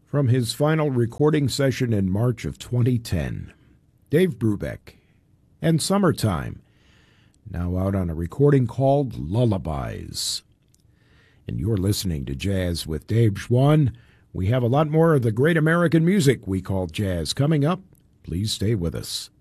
from his final recording session in March of 2010. Dave Brubeck and Summertime, now out on a recording called Lullabies. And you're listening to Jazz with Dave Schwann. We have a lot more of the great American music we call jazz coming up. Please stay with us.